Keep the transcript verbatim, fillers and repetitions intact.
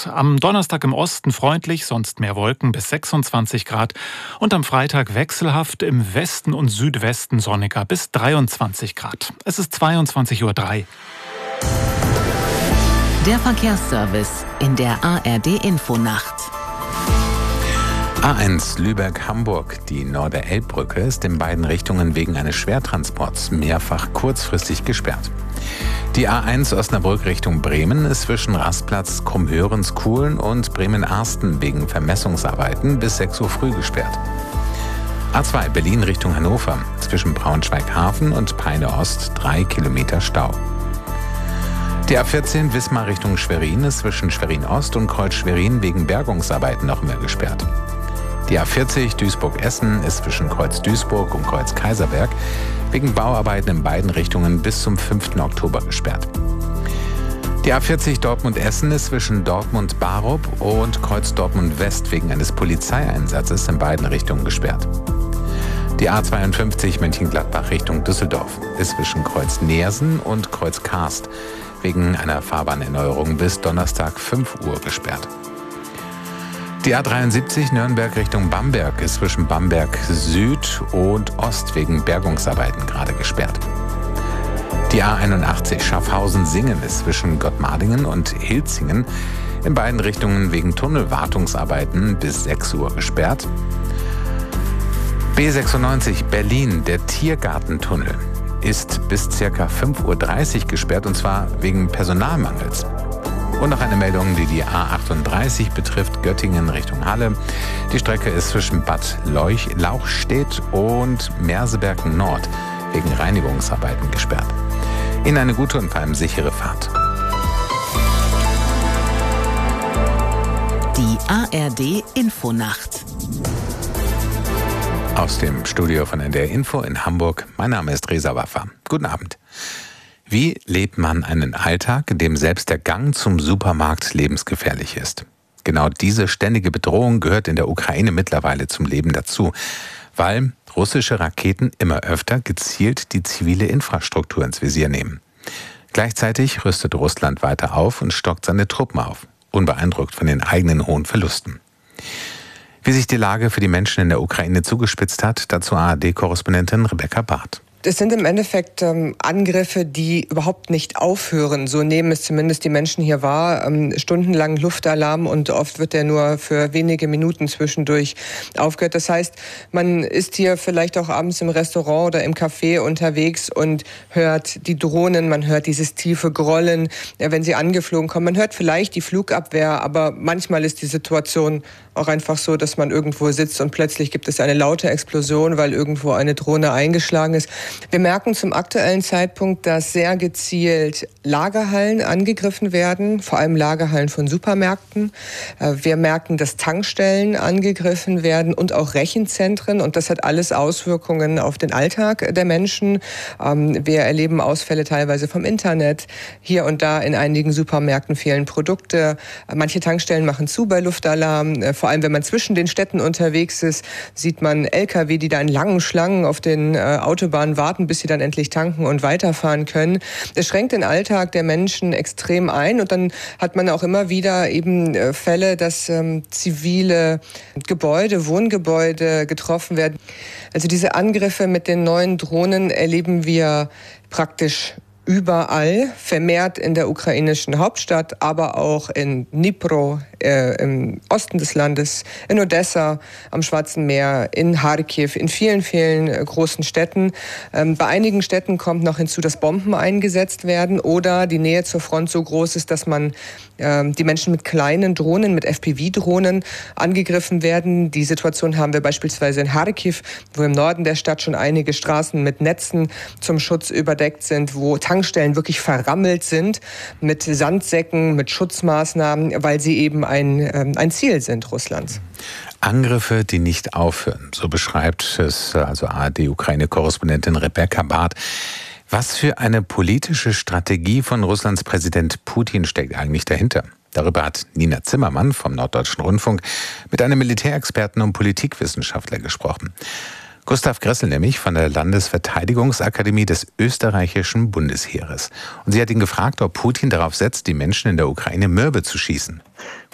Grad. Am Donnerstag im Osten freundlich, sonst mehr Wolken bis sechsundzwanzig Grad. Und am Freitag wechselhaft, im Westen und Südwesten sonniger bis dreiundzwanzig Grad. Es ist zweiundzwanzig Uhr drei. Der Verkehrsservice in der A R D-Infonacht. A eins Lübeck-Hamburg. Die Norder-Elb-Brücke ist in beiden Richtungen wegen eines Schwertransports mehrfach kurzfristig gesperrt. Die A eins Osnabrück Richtung Bremen ist zwischen Rastplatz Krummhörens-Kuhlen und Bremen-Arsten wegen Vermessungsarbeiten bis sechs Uhr früh gesperrt. A zwei Berlin Richtung Hannover. Zwischen Braunschweig-Hafen und Peine-Ost drei Kilometer Stau. Die A vierzehn Wismar Richtung Schwerin ist zwischen Schwerin-Ost und Kreuz-Schwerin wegen Bergungsarbeiten noch immer gesperrt. Die A vierzig Duisburg-Essen ist zwischen Kreuz-Duisburg und Kreuz-Kaiserberg wegen Bauarbeiten in beiden Richtungen bis zum fünften Oktober gesperrt. Die A vierzig Dortmund-Essen ist zwischen Dortmund-Barup und Kreuz-Dortmund-West wegen eines Polizeieinsatzes in beiden Richtungen gesperrt. Die A zweiundfünfzig Mönchengladbach Richtung Düsseldorf ist zwischen Kreuz-Neersen und Kreuz-Karst wegen einer Fahrbahnerneuerung bis Donnerstag fünf Uhr gesperrt. Die A dreiundsiebzig Nürnberg Richtung Bamberg ist zwischen Bamberg Süd und Ost wegen Bergungsarbeiten gerade gesperrt. Die A einundachtzig Schaffhausen-Singen ist zwischen Gottmardingen und Hilzingen in beiden Richtungen wegen Tunnelwartungsarbeiten bis sechs Uhr gesperrt. B sechsundneunzig Berlin, der Tiergartentunnel, ist bis ca. fünf Uhr dreißig gesperrt, und zwar wegen Personalmangels. Und noch eine Meldung, die die A achtunddreißig betrifft, Göttingen Richtung Halle. Die Strecke ist zwischen Bad Leuch, Lauchstädt und Merseberg Nord wegen Reinigungsarbeiten gesperrt. Ihnen eine gute und vor allem sichere Fahrt. Die A R D-Infonacht. Aus dem Studio von N D R Info in Hamburg. Mein Name ist Reza Waffa. Guten Abend. Wie lebt man einen Alltag, in dem selbst der Gang zum Supermarkt lebensgefährlich ist? Genau diese ständige Bedrohung gehört in der Ukraine mittlerweile zum Leben dazu, weil russische Raketen immer öfter gezielt die zivile Infrastruktur ins Visier nehmen. Gleichzeitig rüstet Russland weiter auf und stockt seine Truppen auf, unbeeindruckt von den eigenen hohen Verlusten. Wie sich die Lage für die Menschen in der Ukraine zugespitzt hat, dazu A R D-Korrespondentin Rebecca Barth. Es sind im Endeffekt ähm, Angriffe, die überhaupt nicht aufhören. So nehmen es zumindest die Menschen hier wahr. Ähm, stundenlang Luftalarm, und oft wird der nur für wenige Minuten zwischendurch aufgehört. Das heißt, man ist hier vielleicht auch abends im Restaurant oder im Café unterwegs und hört die Drohnen, man hört dieses tiefe Grollen, ja, wenn sie angeflogen kommen. Man hört vielleicht die Flugabwehr, aber manchmal ist die Situation auch einfach so, dass man irgendwo sitzt und plötzlich gibt es eine laute Explosion, weil irgendwo eine Drohne eingeschlagen ist. Wir merken zum aktuellen Zeitpunkt, dass sehr gezielt Lagerhallen angegriffen werden, vor allem Lagerhallen von Supermärkten. Wir merken, dass Tankstellen angegriffen werden und auch Rechenzentren, und das hat alles Auswirkungen auf den Alltag der Menschen. Wir erleben Ausfälle teilweise vom Internet. Hier und da in einigen Supermärkten fehlen Produkte. Manche Tankstellen machen zu bei Luftalarm. Vor allem, wenn man zwischen den Städten unterwegs ist, sieht man L K W, die da in langen Schlangen auf den Autobahnen warten, bis sie dann endlich tanken und weiterfahren können. Das schränkt den Alltag der Menschen extrem ein, und dann hat man auch immer wieder eben Fälle, dass ähm, zivile Gebäude, Wohngebäude getroffen werden. Also diese Angriffe mit den neuen Drohnen erleben wir praktisch überall, vermehrt in der ukrainischen Hauptstadt, aber auch in Dnipro, äh, im Osten des Landes, in Odessa, am Schwarzen Meer, in Charkiw, in vielen, vielen äh, großen Städten. Ähm, bei einigen Städten kommt noch hinzu, dass Bomben eingesetzt werden oder die Nähe zur Front so groß ist, dass man äh, die Menschen mit kleinen Drohnen, mit F P V-Drohnen angegriffen werden. Die Situation haben wir beispielsweise in Charkiw, wo im Norden der Stadt schon einige Straßen mit Netzen zum Schutz überdeckt sind, wo Tankstellen wirklich verrammelt sind mit Sandsäcken, mit Schutzmaßnahmen, weil sie eben ein, ähm, ein Ziel sind Russlands. Angriffe, die nicht aufhören, so beschreibt es also A R D-Ukraine-Korrespondentin Rebecca Barth. Was für eine politische Strategie von Russlands Präsident Putin steckt eigentlich dahinter? Darüber hat Nina Zimmermann vom Norddeutschen Rundfunk mit einem Militärexperten und Politikwissenschaftler gesprochen. Gustav Gressel nämlich von der Landesverteidigungsakademie des österreichischen Bundesheeres. Und sie hat ihn gefragt, ob Putin darauf setzt, die Menschen in der Ukraine mürbe zu schießen.